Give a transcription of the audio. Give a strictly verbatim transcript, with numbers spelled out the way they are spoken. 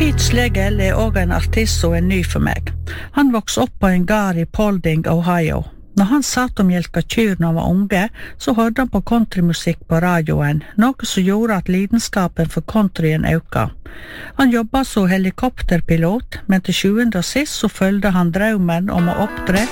Pete Schlegel er også en artist og er ny for meg. Han vokste opp på en gard i Paulding, Ohio. Når han satt og mjelka kyr når han var unge, så hørte han på countrymusikk på radioen, noe som gjorde at lidenskapen for countryen økte. Han jobbet som helikopterpilot, men til sjuende og sist så følte han drømmen om å opptre